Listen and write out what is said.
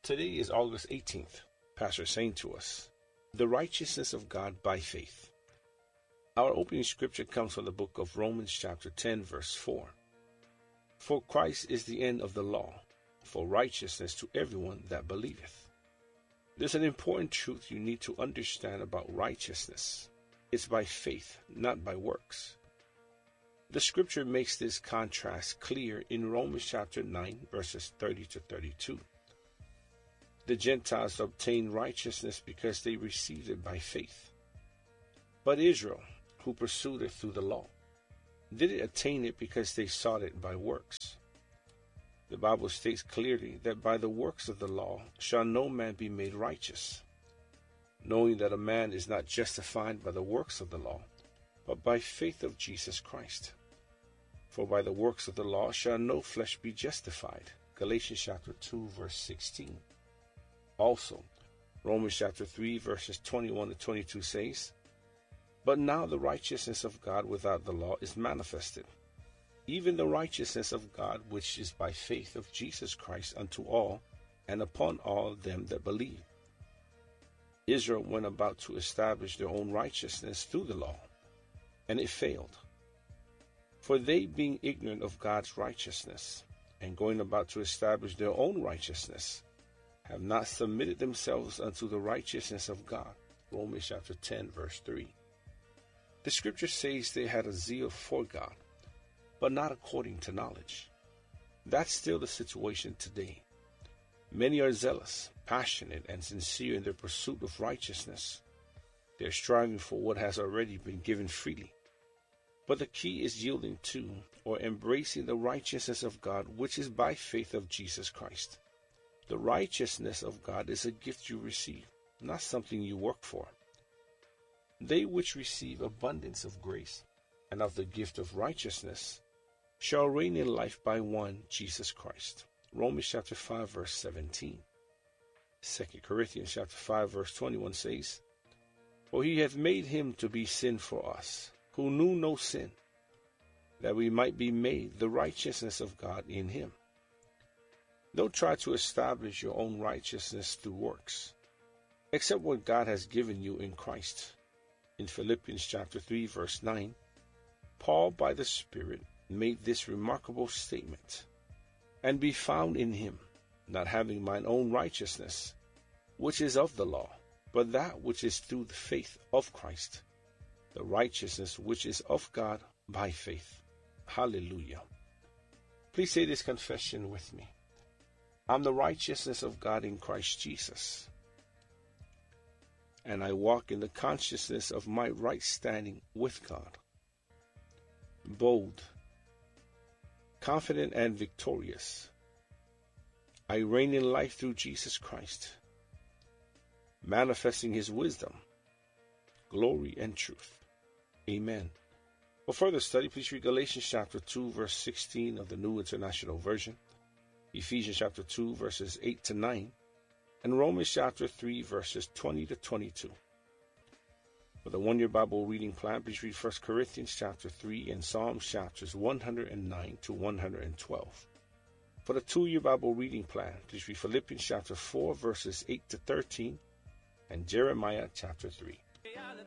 Today is August 18th. Pastor saying to us, the righteousness of God by faith. Our opening scripture comes from the book of Romans chapter 10 verse 4. For Christ is the end of the law, for righteousness to everyone that believeth. There's an important truth you need to understand about righteousness. It's by faith, not by works. The scripture makes this contrast clear in Romans chapter 9 verses 30 to 32. The Gentiles obtained righteousness because they received it by faith. But Israel, who pursued it through the law, didn't attain it because they sought it by works. The Bible states clearly that by the works of the law shall no man be made righteous, knowing that a man is not justified by the works of the law, but by faith of Jesus Christ. For by the works of the law shall no flesh be justified. Galatians chapter 2 verse 16. Also, Romans chapter 3 verses 21 to 22 says, But now the righteousness of God without the law is manifested, even the righteousness of God which is by faith of Jesus Christ unto all and upon all them that believe. Israel went about to establish their own righteousness through the law, and it failed. For they, being ignorant of God's righteousness, and going about to establish their own righteousness, have not submitted themselves unto the righteousness of God. Romans chapter 10 verse 3. The scripture says they had a zeal for God, but not according to knowledge. That's still the situation today. Many are zealous, passionate, and sincere in their pursuit of righteousness. They're striving for what has already been given freely. But the key is yielding to or embracing the righteousness of God, which is by faith of Jesus Christ. The righteousness of God is a gift you receive, not something you work for. They which receive abundance of grace and of the gift of righteousness shall reign in life by one, Jesus Christ. Romans chapter 5 verse 17. 2 Corinthians chapter 5 verse 21 says, For he hath made him to be sin for us, who knew no sin, that we might be made the righteousness of God in him. Don't try to establish your own righteousness through works. Accept what God has given you in Christ. In Philippians chapter 3 verse 9, Paul by the Spirit made this remarkable statement, And be found in him, not having mine own righteousness, which is of the law, but that which is through the faith of Christ, the righteousness which is of God by faith. Hallelujah. Please say this confession with me. I'm the righteousness of God in Christ Jesus, and I walk in the consciousness of my right standing with God. Bold, confident, and victorious, I reign in life through Jesus Christ, manifesting his wisdom, glory, and truth. Amen. For further study, please read Galatians chapter 2 verse 16 of the New International Version, Ephesians chapter 2 verses 8 to 9, and Romans chapter 3 verses 20 to 22. For the one-year Bible reading plan, please read 1 Corinthians chapter 3 and Psalms chapters 109 to 112. For the 2-year Bible reading plan, please read Philippians chapter 4 verses 8 to 13 and Jeremiah chapter 3.